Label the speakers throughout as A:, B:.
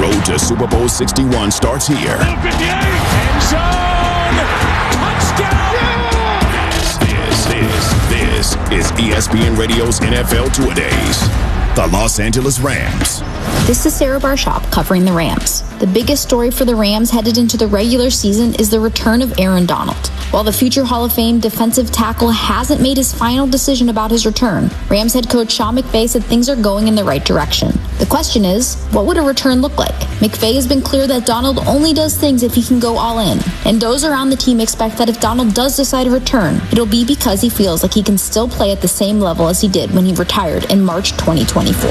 A: road to Super Bowl 61 starts here.
B: End zone! Touchdown!
A: This is ESPN Radio's NFL Two-A-Days. The Los Angeles Rams.
C: This is Sarah Barshop covering the Rams. The biggest story for the Rams headed into the regular season is the return of Aaron Donald. While the future Hall of Fame defensive tackle hasn't made his final decision about his return, Rams head coach Sean McVay said things are going in the right direction. The question is, what would a return look like? McVay has been clear that Donald only does things if he can go all in. And those around the team expect that if Donald does decide to return, it'll be because he feels like he can still play at the same level as he did when he retired in March 2024.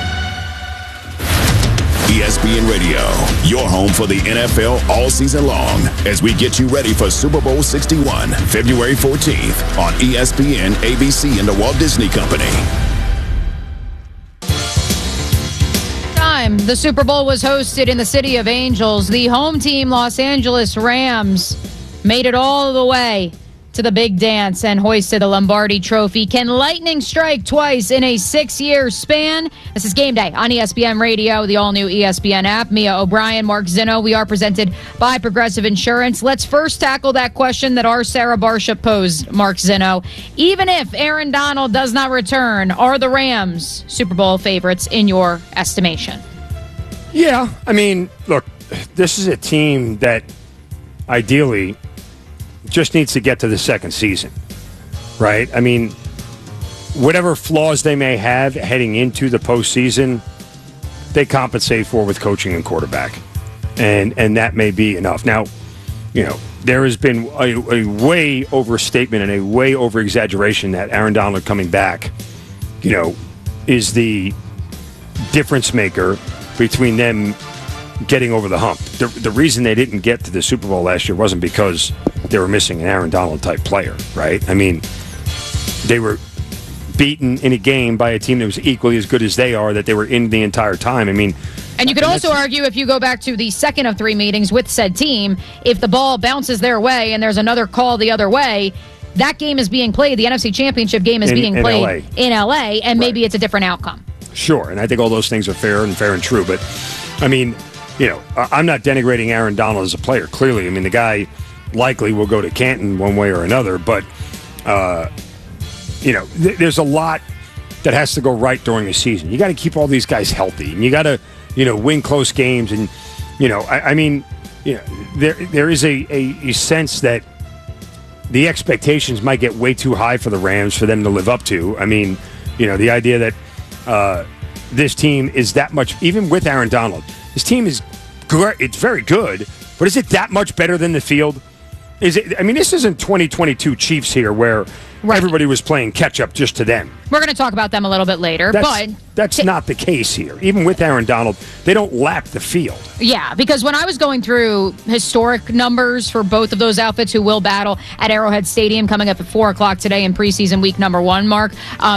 A: ESPN Radio, your home for the NFL all season long, as we get you ready for Super Bowl 61, February 14th on ESPN, ABC, and the Walt Disney Company.
D: The Super Bowl was hosted in the City of Angels. The home team, Los Angeles Rams, made it all the way to the big dance and hoisted the Lombardi Trophy. Can lightning strike twice in a 6-year span? This is Game Day on ESPN Radio, the all-new ESPN app. Mia O'Brien, Mark Zinno. We are presented by Progressive Insurance. Let's first tackle that question that our Sarah Barshop posed, Mark Zinno. Even if Aaron Donald does not return, are the Rams Super Bowl favorites in your estimation?
E: Yeah, I mean, look, this is a team that ideally just needs to get to the second season, right? I mean, whatever flaws they may have heading into the postseason, they compensate for with coaching and quarterback, and that may be enough. Now, you know, there has been a way overstatement and a way over exaggeration that Aaron Donald coming back, you know, is the difference maker between them getting over the hump. The reason they didn't get to the Super Bowl last year wasn't because they were missing an Aaron Donald type player, right? I mean, they were beaten in a game by a team that was equally as good as they are, that they were in the entire time. I mean,
D: and you could also argue, if you go back to the second of 3 meetings with said team, if the ball bounces their way and there's another call the other way, that game is being played. The NFC Championship game is being played in LA, and maybe it's a different outcome.
E: Sure, and I think all those things are fair and true. But, I mean, you know, I'm not denigrating Aaron Donald as a player, clearly. I mean, the guy likely will go to Canton one way or another. But, you know, there's a lot that has to go right during the season. You got to keep all these guys healthy, and you got to, you know, win close games. And, you know, I mean, you know, there is a sense that the expectations might get way too high for the Rams for them to live up to. I mean, you know, the idea that this team is that much, even with Aaron Donald, this team is good. It's very good, but is it that much better than the field? Is it? I mean, this isn't 2022 Chiefs here where everybody was playing catch up just to them.
D: We're going to talk about them a little bit later, but
E: that's not the case here. Even with Aaron Donald, they don't lap the field.
D: Yeah, because when I was going through historic numbers for both of those outfits who will battle at Arrowhead Stadium coming up at 4 o'clock today in preseason week number 1, Mark,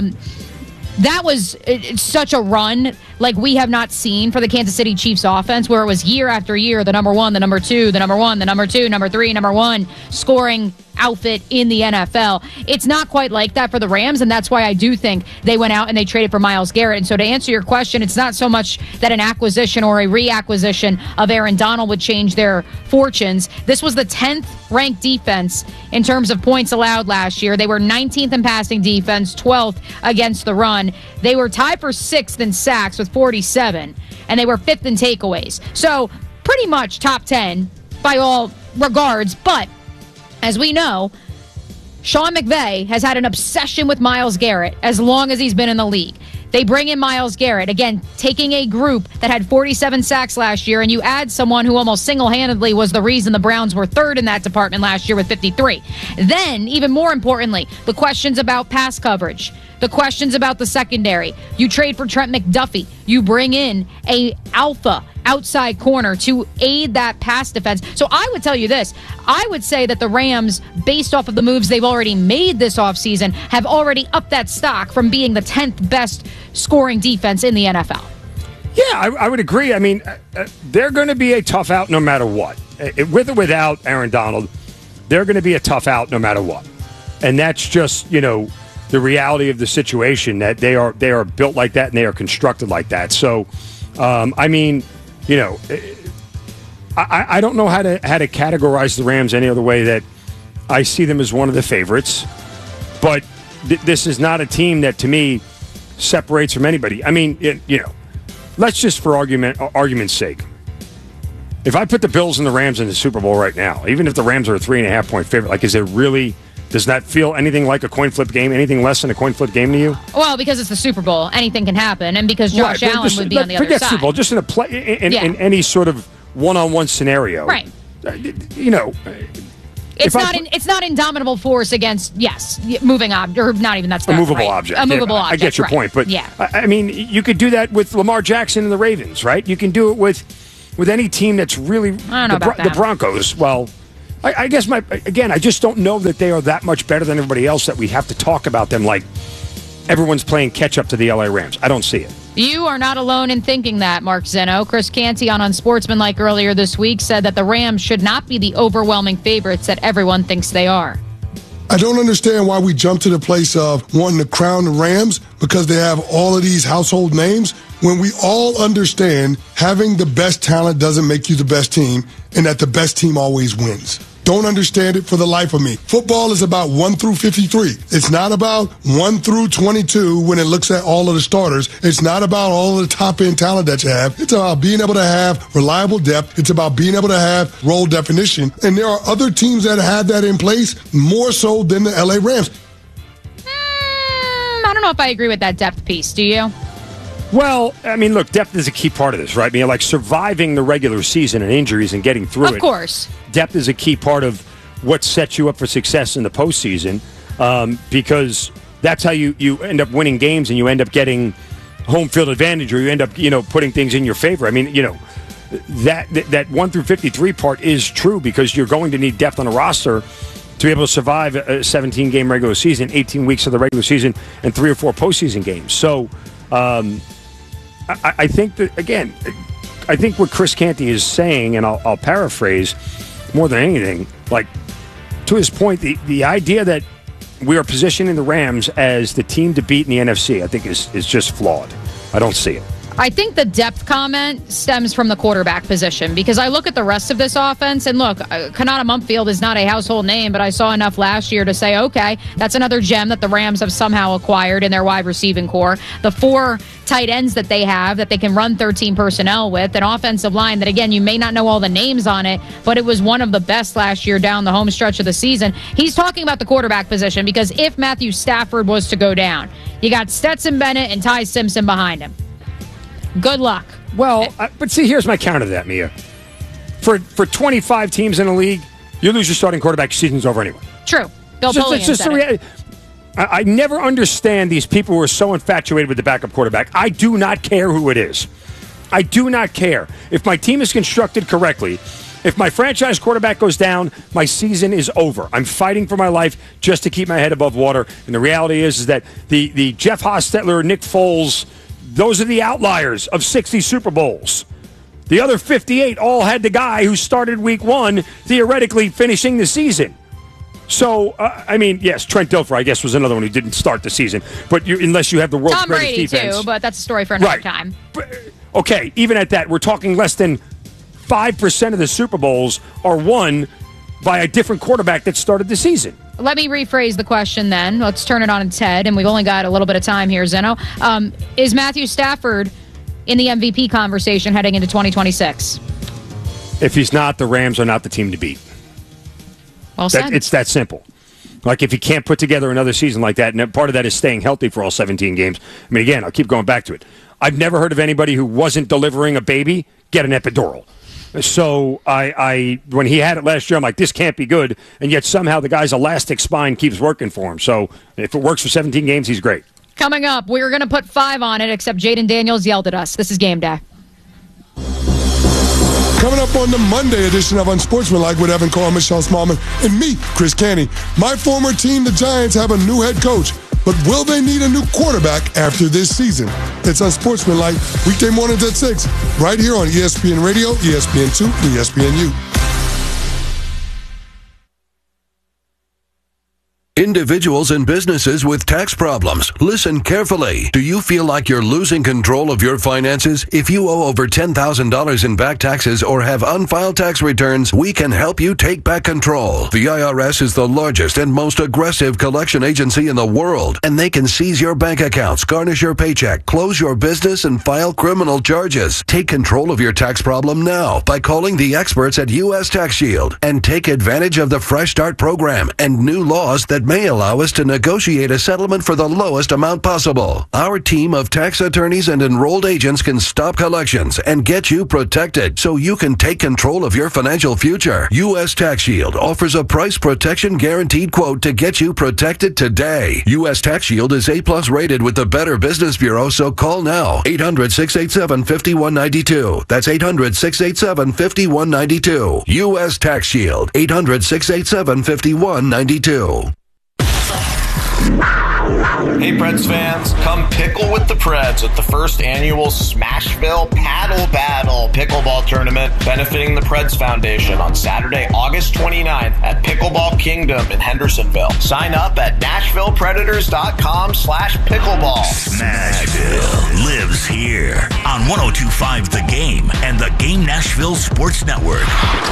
D: that was such a run like we have not seen for the Kansas City Chiefs offense, where it was year after year, the number 1, the number 2, the number 1, the number 2, number 3, number 1 scoring outfit in the NFL. It's not quite like that for the Rams, and that's why I do think they went out and they traded for Myles Garrett. And so to answer your question, it's not so much that an acquisition or a reacquisition of Aaron Donald would change their fortunes. This was the 10th ranked defense in terms of points allowed last year. They were 19th in passing defense, 12th against the run. They were tied for 6th in sacks with 47, and they were 5th in takeaways. So pretty much top 10 by all regards, but as we know, Sean McVay has had an obsession with Myles Garrett as long as he's been in the league. They bring in Myles Garrett, again, taking a group that had 47 sacks last year, and you add someone who almost single-handedly was the reason the Browns were 3rd in that department last year with 53. Then, even more importantly, the questions about pass coverage, the questions about the secondary. You trade for Trent McDuffie. You bring in a alpha outside corner to aid that pass defense. So I would tell you this. I would say that the Rams, based off of the moves they've already made this offseason, have already upped that stock from being the 10th best scoring defense in the NFL.
E: Yeah, I would agree. I mean, they're going to be a tough out no matter what. With or without Aaron Donald, they're going to be a tough out no matter what. And that's just, you know, the reality of the situation, that they are built like that and they are constructed like that. So, I mean, I don't know how to categorize the Rams any other way that I see them as one of the favorites, but this is not a team that to me separates from anybody. I mean, let's just for argument's sake, if I put the Bills and the Rams in the Super Bowl right now, even if the Rams are a 3.5-point favorite, like, is it really? Does that feel anything like a coin flip game? Anything less than a coin flip game to you?
D: Well, because it's the Super Bowl, anything can happen, and because Josh Allen would be on the other side.
E: Forget Super Bowl, just in a play in any sort of one-on-one scenario,
D: right? It's not indomitable force against moving object, or not even that's
E: a movable
D: right.
E: object.
D: A movable object.
E: I get your point, but I mean, you could do that with Lamar Jackson and the Ravens, right? You can do it with any team that's really the Broncos. Well, I guess I just don't know that they are that much better than everybody else that we have to talk about them like everyone's playing catch up to the LA Rams. I don't see it.
D: You are not alone in thinking that, Mark Zeno. Chris Canty on Unsportsmanlike earlier this week said that the Rams should not be the overwhelming favorites that everyone thinks they are.
F: I don't understand why we jump to the place of wanting to crown the Rams because they have all of these household names when we all understand having the best talent doesn't make you the best team and that the best team always wins. Don't understand it for the life of me. Football is about 1 through 53. It's not about 1 through 22 when it looks at all of the starters. It's not about all of the top-end talent that you have. It's about being able to have reliable depth. It's about being able to have role definition. And there are other teams that have that in place more so than the LA Rams.
D: I don't know if I agree with that depth piece. Do you?
E: Well, I mean, look, depth is a key part of this, right? I mean, like surviving the regular season and injuries and getting through it.
D: Of course.
E: Depth is a key part of what sets you up for success in the postseason because that's how you end up winning games and you end up getting home field advantage or you end up, putting things in your favor. I mean, that 1 through 53 part is true because you're going to need depth on a roster to be able to survive a 17-game regular season, 18 weeks of the regular season, and 3 or 4 postseason games. So, I think that, again, I think what Chris Canty is saying, and I'll paraphrase more than anything, like, to his point, the idea that we are positioning the Rams as the team to beat in the NFC, I think is just flawed. I don't see it.
D: I think the depth comment stems from the quarterback position because I look at the rest of this offense and look, Kanata Mumpfield is not a household name, but I saw enough last year to say, okay, that's another gem that the Rams have somehow acquired in their wide receiving core. The 4 tight ends that they have that they can run 13 personnel with, an offensive line that, again, you may not know all the names on it, but it was one of the best last year down the home stretch of the season. He's talking about the quarterback position because if Matthew Stafford was to go down, you got Stetson Bennett and Ty Simpson behind him. Good luck.
E: Well, but see, here's my counter to that, Mia. For 25 teams in the league, you lose your starting quarterback, season's over anyway.
D: True. Bill Polian said it.
E: I never understand these people who are so infatuated with the backup quarterback. I do not care who it is. I do not care. If my team is constructed correctly, if my franchise quarterback goes down, my season is over. I'm fighting for my life just to keep my head above water. And the reality is that the Jeff Hostetler, Nick Foles, those are the outliers of 60 Super Bowls. The other 58 all had the guy who started week 1, theoretically finishing the season. So, I mean, yes, Trent Dilfer, I guess, was another one who didn't start the season. But unless you have the world's
D: Tom
E: greatest
D: Brady
E: defense.
D: too, but that's a story for another time.
E: But, okay, even at that, we're talking less than 5% of the Super Bowls are won by a different quarterback that started the season.
D: Let me rephrase the question then. Let's turn it on its head, and we've only got a little bit of time here, Zeno. Is Matthew Stafford in the MVP conversation heading into 2026?
E: If he's not, the Rams are not the team to beat.
D: Well said.
E: It's that simple. Like, if you can't put together another season like that, and part of that is staying healthy for all 17 games. I mean, again, I'll keep going back to it. I've never heard of anybody who wasn't delivering a baby get an epidural. So when he had it last year, I'm like, this can't be good. And yet somehow the guy's elastic spine keeps working for him. So if it works for 17 games, he's great.
D: Coming up, we're going to put 5 on it, except Jaden Daniels yelled at us. This is Game Day.
F: Coming up on the Monday edition of Unsportsmanlike with Evan Carr, Michelle Smallman, and me, Chris Canty. My former team, the Giants, have a new head coach. But will they need a new quarterback after this season? It's Unsportsmanlike, weekday mornings at 6, right here on ESPN Radio, ESPN2, and ESPNU.
G: Individuals and businesses with tax problems, listen carefully. Do you feel like you're losing control of your finances? If you owe over $10,000 in back taxes or have unfiled tax returns, we can help you take back control. The IRS is the largest and most aggressive collection agency in the world, and they can seize your bank accounts, garnish your paycheck, close your business, and file criminal charges. Take control of your tax problem now by calling the experts at U.S. Tax Shield and take advantage of the Fresh Start program and new laws that may allow us to negotiate a settlement for the lowest amount possible. Our team of tax attorneys and enrolled agents can stop collections and get you protected so you can take control of your financial future. U.S. Tax Shield offers a price protection guaranteed quote to get you protected today. U.S. Tax Shield is A+ rated with the Better Business Bureau, so call now. 800-687-5192. That's 800-687-5192. U.S. Tax Shield. 800-687-5192.
H: Hey Preds fans, come pickle with the Preds at the first annual Smashville Paddle Battle pickleball tournament benefiting the Preds Foundation on Saturday, August 29th at Pickleball Kingdom in Hendersonville. Sign up at NashvillePredators.com/pickleball.
I: Smashville lives here on 102.5 The Game and the Game Nashville Sports Network.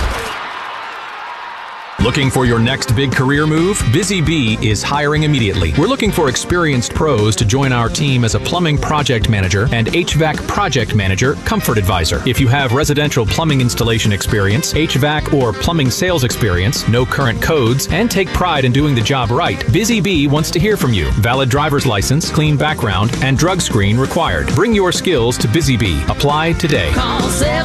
J: Looking for your next big career move? Busy Bee is hiring immediately. We're looking for experienced pros to join our team as a plumbing project manager and HVAC project manager, comfort advisor. If you have residential plumbing installation experience, HVAC or plumbing sales experience, no current codes, and take pride in doing the job right, Busy Bee wants to hear from you. Valid driver's license, clean background, and drug screen required. Bring your skills to Busy Bee. Apply today.
K: Call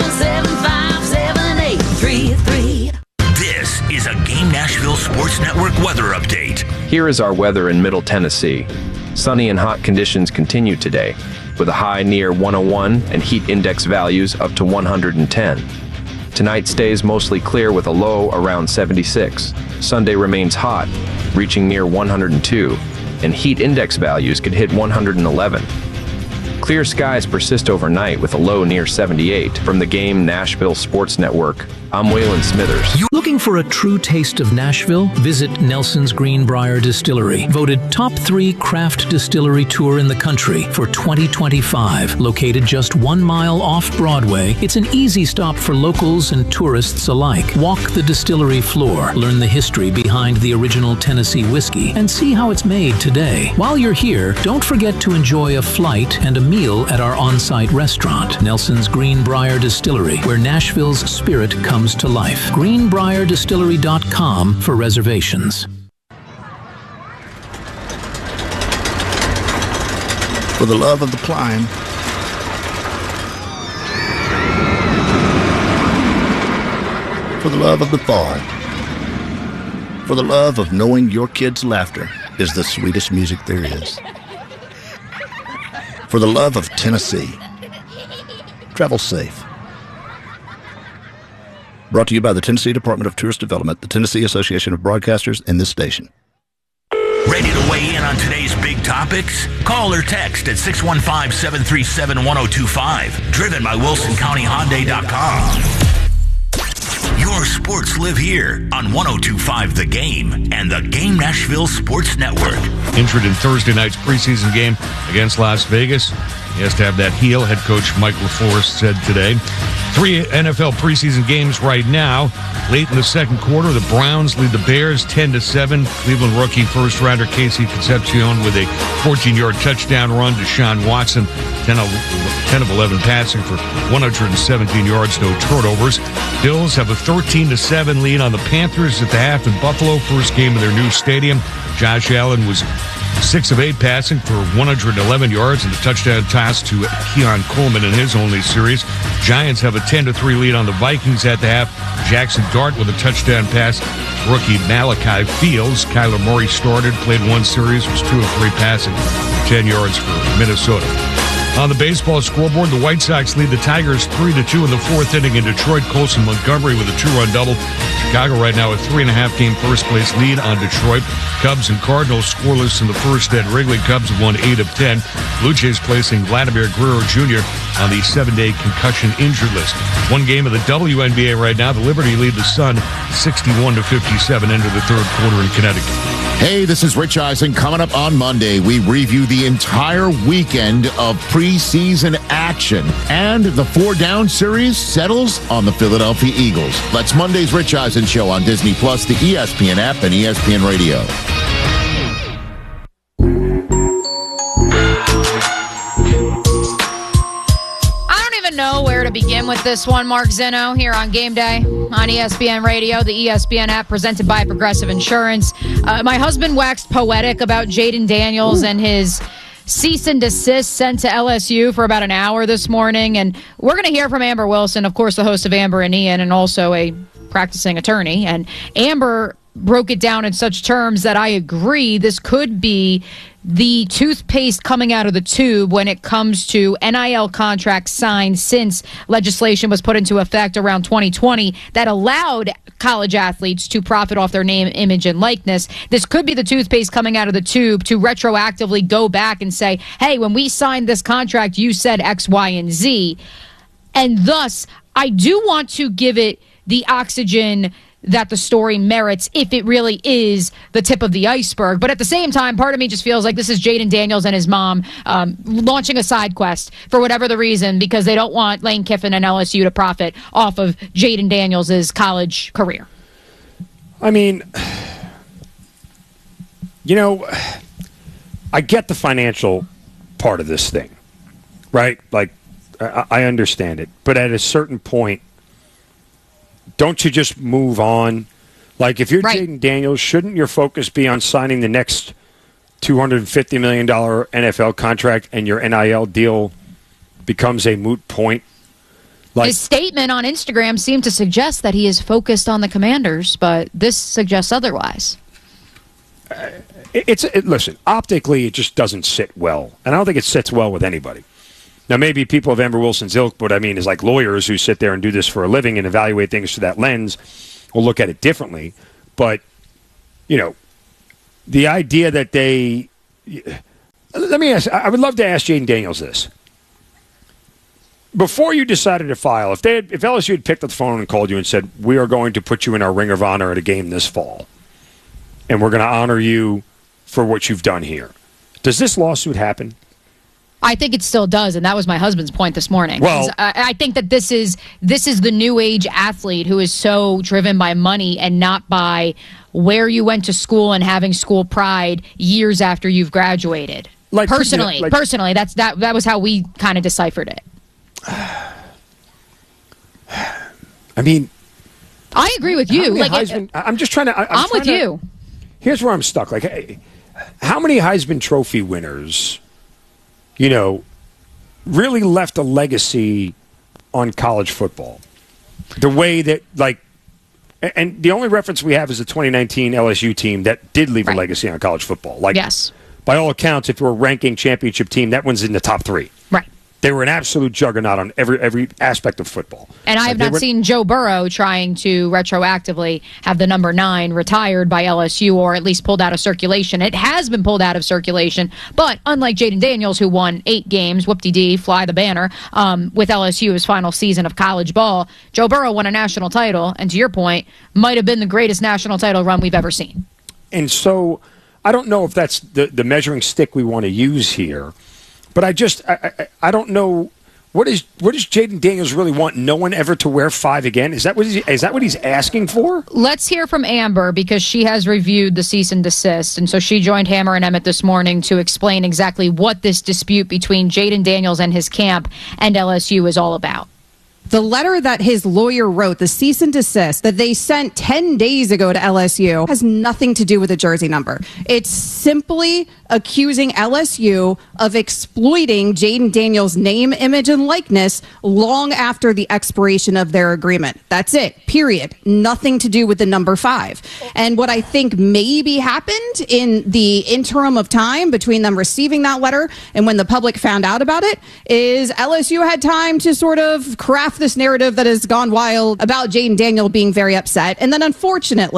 K: 775-7833.
I: This is a Game Nashville Sports Network weather update.
L: Here is our weather in Middle Tennessee. Sunny and hot conditions continue today, with a high near 101 and heat index values up to 110. Tonight stays mostly clear with a low around 76. Sunday remains hot, reaching near 102, and heat index values could hit 111. Clear skies persist overnight with a low near 78. From the Game Nashville Sports Network, I'm Waylon Smithers.
M: You looking for a true taste of Nashville? Visit Nelson's Greenbrier Distillery, voted top 3 craft distillery tour in the country for 2025. Located just 1 mile off Broadway, it's an easy stop for locals and tourists alike. Walk the distillery floor, learn the history behind the original Tennessee whiskey, and see how it's made today. While you're here, don't forget to enjoy a flight and a meal at our on-site restaurant, Nelson's Greenbrier Distillery, where Nashville's spirit comes to life. GreenbrierDistillery.com for reservations.
N: For the love of the climb, for the love of the farm, for the love of knowing your kids' laughter is the sweetest music there is, for the love of Tennessee. Travel safe. Brought to you by the Tennessee Department of Tourist Development, the Tennessee Association of Broadcasters, and this station.
I: Ready to weigh in on today's big topics? Call or text at 615-737-1025. Driven by WilsonCountyHyundai.com. Your sports live here on 102.5 The Game and the Game Nashville Sports Network.
B: Injured in Thursday night's preseason game against Las Vegas. He has to have that heel, head coach Mike LaFleur said today. 3 NFL preseason games right now. Late in the second quarter, the Browns lead the Bears 10-7. Cleveland rookie first-rounder Casey Concepcion with a 14-yard touchdown run. Deshaun Watson, 10 of 11 passing for 117 yards, no turnovers. Bills have a 13-7 lead on the Panthers at the half in Buffalo. First game of their new stadium. Josh Allen was 6 of 8 passing for 111 yards and a touchdown toss to Keon Coleman in his only series. Giants have a 10-3 lead on the Vikings at the half. Jackson Dart with a touchdown pass. Rookie Malachi Fields. Kyler Murray started, played 1 series, was 2 of 3 passing, 10 yards for Minnesota. On the baseball scoreboard, the White Sox lead the Tigers 3-2 in the 4th inning in Detroit. Colson Montgomery with a 2-run double. Chicago right now a 3.5-game first-place lead on Detroit. Cubs and Cardinals scoreless in the first at Wrigley. Cubs have won 8 of 10. Blue Jays placing Vladimir Guerrero Jr. on the 7-day concussion injured list. 1 game of the WNBA right now. The Liberty lead the Sun 61-57 into the 3rd quarter in Connecticut.
K: Hey, this is Rich Eisen. Coming up on Monday, we review the entire weekend of preseason action. And the 4-down series settles on the Philadelphia Eagles. That's Monday's Rich Eisen Show on Disney+, the ESPN app, and ESPN Radio.
D: Know where to begin with this one. Mark Zinno here on Game Day on ESPN Radio, the ESPN app presented by Progressive Insurance. My husband waxed poetic about Jaden Daniels and his cease and desist sent to LSU for about an hour this morning. And we're going to hear from Amber Wilson, of course, the host of Amber and Ian, and also a practicing attorney. And Amber broke it down in such terms that I agree this could be the toothpaste coming out of the tube when it comes to NIL contracts signed since legislation was put into effect around 2020 that allowed college athletes to profit off their name, image, and likeness. This could be the toothpaste coming out of the tube to retroactively go back and say, hey, when we signed this contract, you said X, Y, and Z. And thus, I do want to give it the oxygen that the story merits if it really is the tip of the iceberg. But at the same time, part of me just feels like this is Jaden Daniels and his mom launching a side quest for whatever the reason, because they don't want Lane Kiffin and LSU to profit off of Jaden Daniels' college career.
E: I mean, you know, I get the financial part of this thing, right? Like, I understand it. But at a certain point, don't you just move on? Like, if you're Jaden Daniels, shouldn't your focus be on signing the next $250 million NFL contract and your NIL deal becomes a moot point? Like,
D: his statement on Instagram seemed to suggest that he is focused on the Commanders, but this suggests otherwise.
E: Listen, optically, it just doesn't sit well. And I don't think it sits well with anybody. Now, maybe people of Amber Wilson's ilk, but I mean, is like lawyers who sit there and do this for a living and evaluate things through that lens will look at it differently. But, you know, the idea that they... Let me ask, I would love to ask Jaden Daniels this. Before you decided to file, if LSU had picked up the phone and called you and said, we are going to put you in our Ring of Honor at a game this fall, and we're going to honor you for what you've done here, does this lawsuit happen?
D: I think it still does, and that was my husband's point this morning.
E: Well,
D: I think that this is the new age athlete who is so driven by money and not by where you went to school and having school pride years after you've graduated. Like, personally, that was how we kind of deciphered it.
E: I mean,
D: I agree with you. Like,
E: I'm just trying to. I'm
D: with you.
E: Here's where I'm stuck. Like, hey, how many Heisman Trophy winners, you know, really left a legacy on college football? The way that, like, and the only reference we have is the 2019 LSU team that did leave a legacy on college football. Like,
D: yes,
E: by all accounts, if we're ranking championship team, that one's in the top 3.
D: Right.
E: They were an absolute juggernaut on every aspect of football.
D: And I have not seen Joe Burrow trying to retroactively have the number 9 retired by LSU or at least pulled out of circulation. It has been pulled out of circulation, but unlike Jaden Daniels, who won 8 games, whoop-de-dee, fly the banner, with LSU his final season of college ball, Joe Burrow won a national title, and to your point, might have been the greatest national title run we've ever seen.
E: And so I don't know if that's the measuring stick we want to use here. But I don't know, what does Jaden Daniels really want? No one ever to wear 5 again? Is that what he's asking for?
D: Let's hear from Amber, because she has reviewed the cease and desist, and so she joined Hammer and Emmett this morning to explain exactly what this dispute between Jaden Daniels and his camp and LSU is all about.
O: The letter that his lawyer wrote, the cease and desist that they sent 10 days ago to LSU, has nothing to do with the jersey number. It's simply accusing LSU of exploiting Jaden Daniels' name, image, and likeness long after the expiration of their agreement. That's it, period. Nothing to do with the number 5. And what I think maybe happened in the interim of time between them receiving that letter and when the public found out about it is LSU had time to sort of craft this narrative that has gone wild about Jaden Daniels being very upset. And then unfortunately,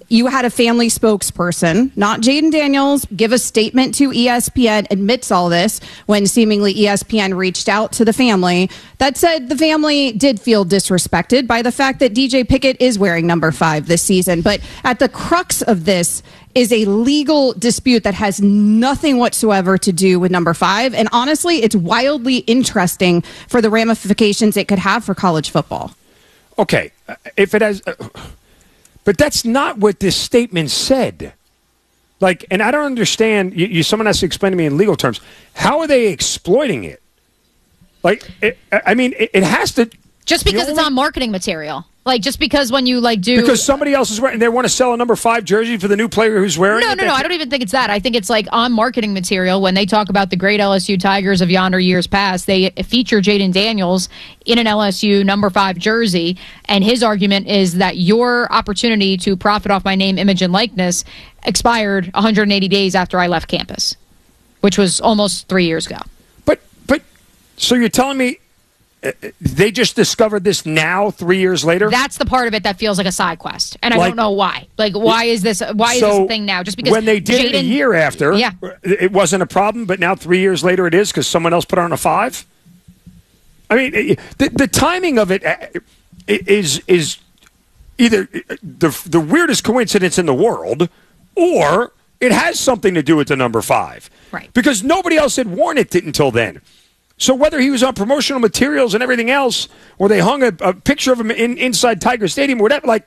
O: You had a family spokesperson, not Jaden Daniels, give a statement to ESPN, admits all this when seemingly ESPN reached out to the family that said the family did feel disrespected by the fact that DJ Pickett is wearing number 5 this season. But at the crux of this is a legal dispute that has nothing whatsoever to do with number 5. And honestly, it's wildly interesting for the ramifications it could have for college football.
E: Okay, if it has... But that's not what this statement said. Like, and I don't understand. Someone has to explain to me in legal terms. How are they exploiting it? Like, it has to.
D: Just because it's on marketing material. Like, just because when you, do...
E: Because somebody else is wearing... They want to sell a number 5 jersey for the new player who's wearing it?
D: No. I don't even think it's that. I think it's, on marketing material. When they talk about the great LSU Tigers of yonder years past, they feature Jaden Daniels in an LSU number 5 jersey, and his argument is that your opportunity to profit off my name, image, and likeness expired 180 days after I left campus, which was almost 3 years ago.
E: But so you're telling me they just discovered this now, 3 years later?
D: That's the part of it that feels like a side quest, and I don't know why. Why is this? Why is this a thing now? Just because
E: when they did it a year after,
D: yeah,
E: it wasn't a problem, but now 3 years later it is because someone else put on a 5. I mean, the timing of it is either the weirdest coincidence in the world, or it has something to do with the number 5,
D: right?
E: Because nobody else had worn it until then. So whether he was on promotional materials and everything else, or they hung a picture of him inside Tiger Stadium or whatever,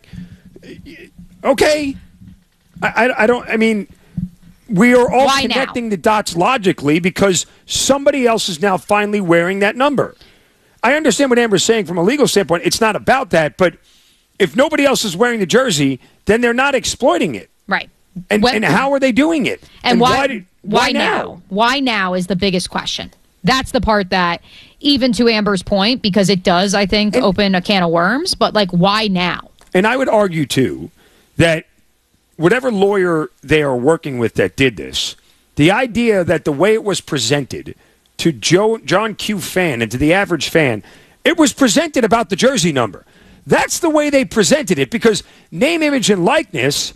E: okay. I mean, we are all connecting the dots logically because somebody else is now finally wearing that number. I understand what Amber's saying from a legal standpoint. It's not about that, but if nobody else is wearing the jersey, then they're not exploiting it.
D: Right.
E: And how are they doing it?
D: And why now? Why now is the biggest question. That's the part that, even to Amber's point, because it does, I think, open a can of worms, but, why now?
E: And I would argue, too, that whatever lawyer they are working with that did this, the idea that the way it was presented to John Q. fan and to the average fan, it was presented about the jersey number. That's the way they presented it, because name, image, and likeness,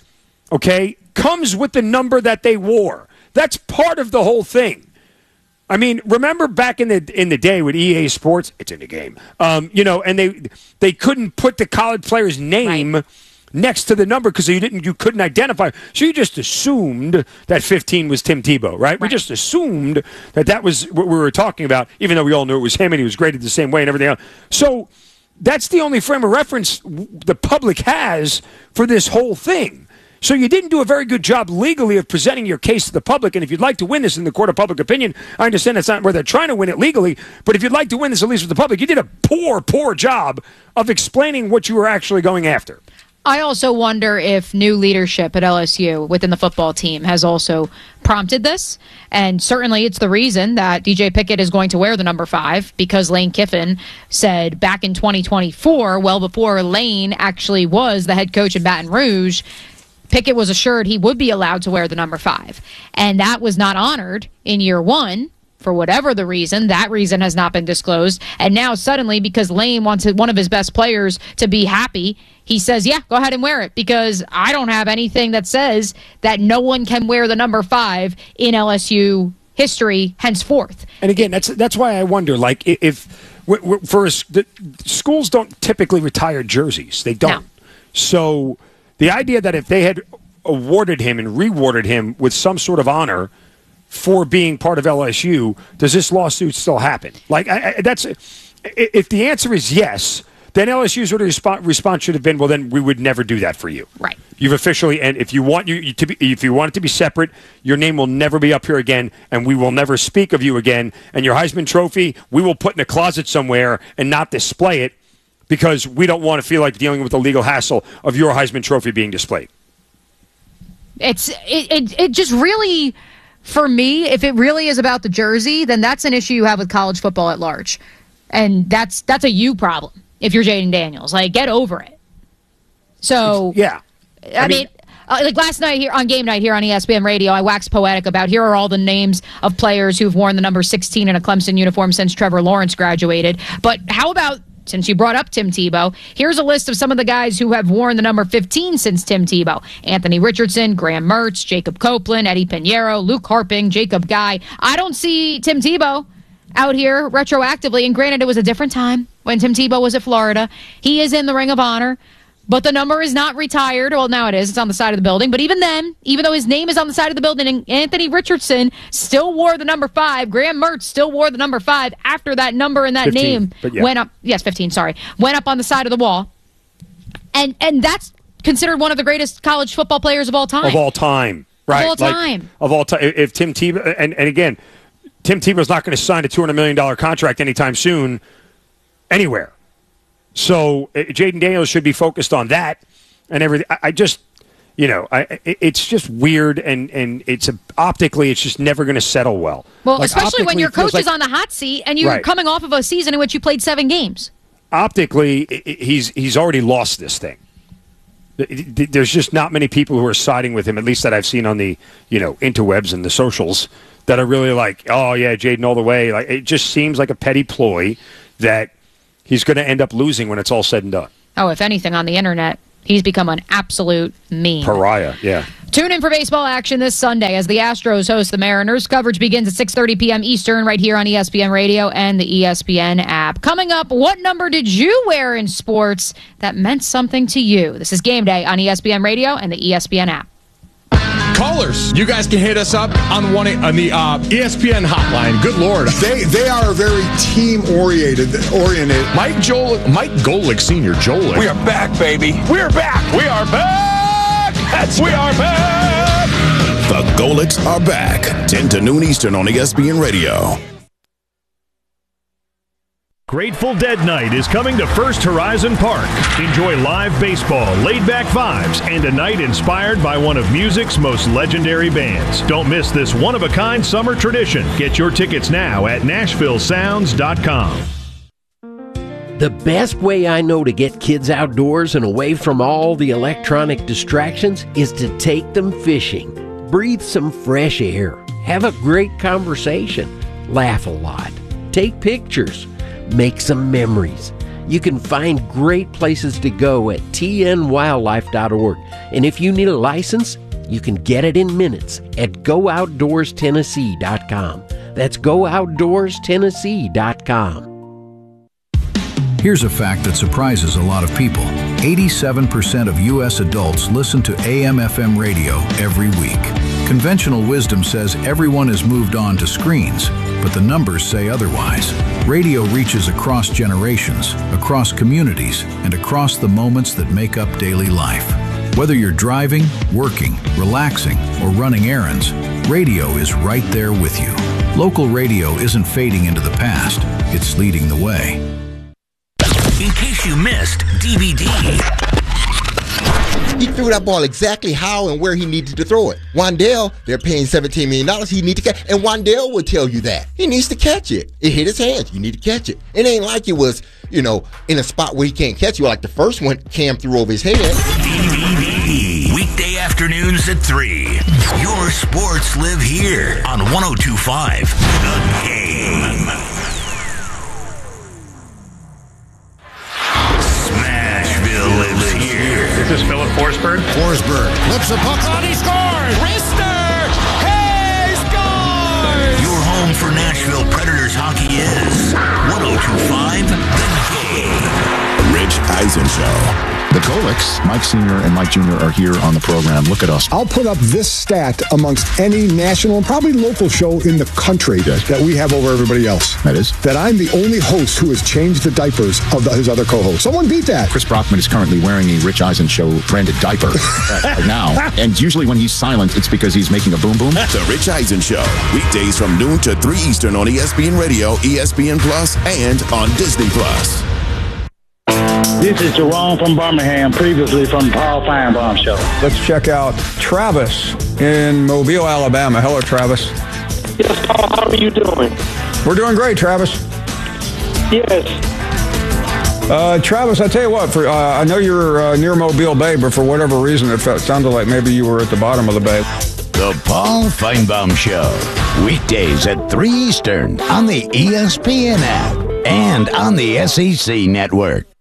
E: comes with the number that they wore. That's part of the whole thing. I mean, remember back in the day with EA Sports, it's in the game, and they couldn't put the college player's name next to the number because you couldn't identify. So you just assumed that 15 was Tim Tebow, right? We just assumed that was what we were talking about, even though we all knew it was him and he was graded the same way and everything else. So that's the only frame of reference the public has for this whole thing. So you didn't do a very good job legally of presenting your case to the public, and if you'd like to win this in the court of public opinion, I understand that's not where they're trying to win it legally, but if you'd like to win this at least with the public, you did a poor job of explaining what you were actually going after.
D: I also wonder if new leadership at LSU within the football team has also prompted this, and certainly it's the reason that DJ Pickett is going to wear the number 5, because Lane Kiffin said back in 2024, well before Lane actually was the head coach in Baton Rouge, Pickett was assured he would be allowed to wear the number 5. And that was not honored in year 1 for whatever the reason. That reason has not been disclosed. And now suddenly, because Lane wanted one of his best players to be happy, he says, yeah, go ahead and wear it, because I don't have anything that says that no one can wear the number 5 in LSU history henceforth.
E: And again, that's why I wonder, schools don't typically retire jerseys. They don't. No. So the idea that if they had awarded him and rewarded him with some sort of honor for being part of LSU, does this lawsuit still happen? If the answer is yes, then LSU's sort of response should have been, well, then we would never do that for you.
D: Right.
E: You've officially, and if you want if you want it to be separate, your name will never be up here again, and we will never speak of you again. And your Heisman Trophy, we will put in a closet somewhere and not display it, because we don't want to feel like dealing with the legal hassle of your Heisman Trophy being displayed.
D: It just really, for me, if it really is about the jersey, then that's an issue you have with college football at large. And that's a you problem if you're Jaden Daniels. Get over it. So,
E: yeah.
D: I mean last night here on game night here on ESPN Radio, I waxed poetic about here are all the names of players who've worn the number 16 in a Clemson uniform since Trevor Lawrence graduated. But how about since you brought up Tim Tebow, here's a list of some of the guys who have worn the number 15 since Tim Tebow. Anthony Richardson, Graham Mertz, Jacob Copeland, Eddie Pinheiro, Luke Harping, Jacob Guy. I don't see Tim Tebow out here retroactively, and granted, it was a different time when Tim Tebow was at Florida. He is in the Ring of Honor, but the number is not retired. Well, now it is. It's on the side of the building. But even then, even though his name is on the side of the building, Anthony Richardson still wore the number 5. Graham Mertz still wore the number 5 after that number and that
E: 15,
D: name went up. Yes, 15, sorry. Went up on the side of the wall. And that's considered one of the greatest college football players of all time.
E: Of all time. Right.
D: Of all time.
E: Of all time. If Tim Tebow, and again, Tim Tebow's not going to sign a $200 million contract anytime soon anywhere. So Jaden Daniels should be focused on that and everything. I just, it's just weird, and it's optically, it's just never going to settle well.
D: Well, especially when your coach is on the hot seat and you're coming off of a season in which you played 7 games.
E: Optically, he's already lost this thing. There's just not many people who are siding with him, at least that I've seen on the interwebs and the socials, that are really like, oh yeah, Jaden all the way. Like, it just seems like a petty ploy that he's going to end up losing when it's all said and done.
D: Oh, if anything, on the internet, he's become an absolute meme.
E: Pariah, yeah.
D: Tune in for baseball action this Sunday as the Astros host the Mariners. Coverage begins at 6:30 p.m. Eastern right here on ESPN Radio and the ESPN app. Coming up, what number did you wear in sports that meant something to you? This is Game Day on ESPN Radio and the ESPN app.
P: Callers, you guys can hit us up on the ESPN hotline. Good Lord,
Q: they are very team oriented.
P: Mike Golick Sr. Jolick.
Q: We are back, baby.
P: We are back. We are back. We are back.
A: The Golicks are back. 10 to noon Eastern on ESPN Radio.
R: Grateful Dead Night is coming to First Horizon Park. Enjoy live baseball, laid-back vibes, and a night inspired by one of music's most legendary bands. Don't miss this one-of-a-kind summer tradition. Get your tickets now at NashvilleSounds.com.
S: The best way I know to get kids outdoors and away from all the electronic distractions is to take them fishing. Breathe some fresh air. Have a great conversation. Laugh a lot. Take pictures. Make some memories. You can find great places to go at tnwildlife.org. And if you need a license, you can get it in minutes at GoOutdoorsTennessee.com. That's GoOutdoorsTennessee.com.
T: Here's a fact that surprises a lot of people. 87% of U.S. adults listen to AM/FM radio every week. Conventional wisdom says everyone has moved on to screens, but the numbers say otherwise. Radio reaches across generations, across communities, and across the moments that make up daily life. Whether you're driving, working, relaxing, or running errands, radio is right there with you. Local radio isn't fading into the past, it's leading the way.
I: In case you missed DVD.
U: He threw that ball exactly how and where he needed to throw it. Wan'Dale, they're paying $17 million. He needs to catch, and Wan'Dale will tell you that he needs to catch it. It hit his hands. You need to catch it. It ain't like it was, in a spot where he can't catch you. Like the first one, Cam threw over his head.
I: DVD. Weekday afternoons at 3. Your sports live here on 102.5 The Game. Smashville lives here.
V: This is Philip Forsberg.
K: Flips the puck on, he scores!
V: Rister! Hey, scores!
I: Your home for Nashville Predators hockey is 102.5 The Game.
A: Rich Eisen Show.
K: The Golicks, Mike Sr. and Mike Jr. are here on the program. Look at us.
Q: I'll put up this stat amongst any national and probably local show in the country that we have over everybody else.
K: That is?
Q: That I'm the only host who has changed the diapers of his other co-hosts. Someone beat that.
K: Chris Brockman is currently wearing a Rich Eisen Show branded diaper right now. And usually when he's silent, it's because he's making a boom boom.
A: The Rich Eisen Show. Weekdays from noon to 3 Eastern on ESPN Radio, ESPN Plus, and on Disney Plus.
W: This is Jerome from Birmingham, previously from Paul Feinbaum Show.
X: Let's check out Travis in Mobile, Alabama. Hello, Travis.
W: Yes, Paul, how are you doing?
X: We're doing great, Travis.
W: Yes.
X: Travis, I tell you what, I know you're near Mobile Bay, but for whatever reason, it sounded like maybe you were at the bottom of the bay.
I: The Paul Feinbaum Show. Weekdays at 3 Eastern on the ESPN app.
C: and on the SEC Network.